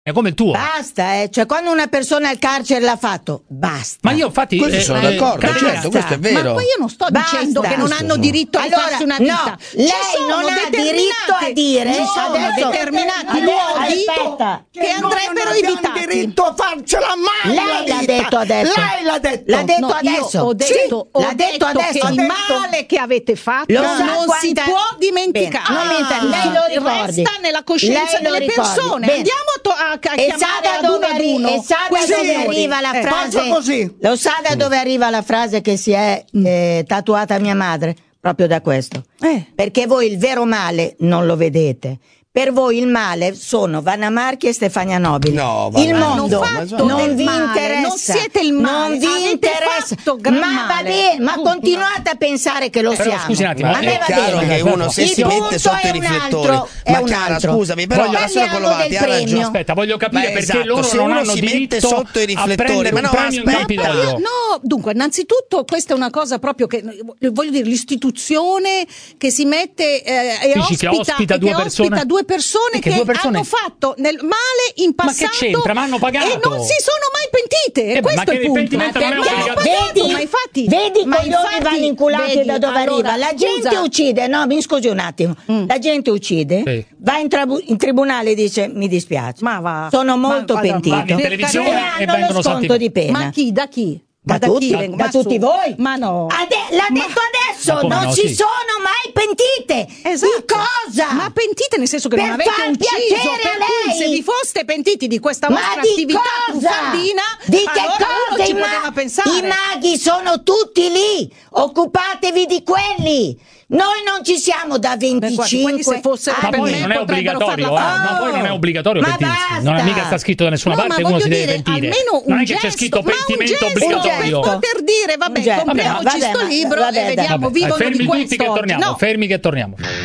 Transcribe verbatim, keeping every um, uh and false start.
come il tuo. Basta, eh. Cioè quando una persona al carcere l'ha fatto, basta. Ma io infatti questo eh, sono eh, d'accordo, basta. certo, questo è vero. Ma poi io non sto Basta. dicendo che non hanno diritto a allora, farsi una vita. No, Ci lei sono non ha determinate- diritto a dire ci sono adesso- determinati adesso- luoghi aspetta. che andrebbero evitati. diritto a farcela mai. Lei la l'ha vita. detto adesso. Lei l'ha detto. L'ha detto No, io adesso. ho detto, Sì, ho l'ha detto detto adesso. che il male che avete fatto Lo sa non si quanta- può dimenticare. Bene, non mi inter- lei lo ricordi. Resta nella coscienza Lei lo delle ricordi. persone. Bene. Andiamo a, to- a, a E sa chiamare da ad uno dove, ad arri- uno e sa da questi dove signori. arriva la Eh, frase? faccia così. Lo sa da dove arriva la frase che si è eh, tatuata mia madre? Proprio da questo. Eh. Perché voi il vero male non lo vedete. Per voi il male sono Vanna Marchi e Stefania Nobili. No, Vanna il Marchi. mondo Hanno fatto non del vi male, interessa. non siete il male, Non vi avete interessa. fatto gran ma va male. bene, ma Punto. continuate a pensare che lo Però, siamo. scusi un attimo, A è me va chiaro bene. che uno se Il si punto mette sotto è i un riflettori, altro, è ma un cara, altro. scusami, però Voglio- la signora parliamo Colomati del ha ragione. premio. Aspetta, voglio capire Beh, perché esatto, loro se non uno hanno si mette diritto sotto i a riflettori, prendere ma un no, premio in aspetta. Campidoglio. No, dunque, innanzitutto questa è una cosa proprio che voglio dire, l'istituzione che si mette eh, e Dici che ospita, ospita e due che persone? ospita due persone E che che, due persone? hanno fatto nel male in Ma che passato c'entra? Ma hanno pagato. e non si sono mai pentite. Eh, questo ma che è il il punto. pentimento non è Ma hanno obbligatorio. pagato, Vedi, ma infatti, vedi i ma coglioni infatti, vanno inculati vedi, da dove allora, arriva. La gente scusa, uccide, no, mi scusi un attimo. Mm. La gente uccide, Sì. va in, trabu- in tribunale e dice mi dispiace. Ma va. Sono Ma molto guarda, pentito. vanno in televisione e e hanno vengono lo sconto salti- di pena. Ma chi? Da chi? Da Ma tutti, chi? da Ma tutti su. voi. Ma no. Ade- l'ha Ma- detto adesso, Ma come non no, si sì. sono mai pentite. Esatto. Di cosa? Ma pentite nel senso che Per non avete far ucciso, piacere per a cui lei. se vi foste pentiti di questa Ma vostra di attività cosa? truffaldina, Di che allora uno cosa? ci I, ma- poteva pensare. I maghi sono tutti lì, occupatevi di quelli. Noi non ci siamo da Beh, guardi, venticinque quelli se fossero a Ma per poi me non è potrebbero obbligatorio, eh. farla Ma poi non è obbligatorio Ma pentirsi. basta. Non è mica sta scritto da nessuna No, parte ma che uno si voglio deve dire, pentire. almeno un Non è che gesto, c'è scritto ma un pentimento gesto obbligatorio. per poter dire, vabbè, Un gesto. compriamoci Vabbè, sto ma- libro vabbè, e vediamo, dai. vivono fermi di tutti questo che oggi. torniamo, No. fermi che torniamo.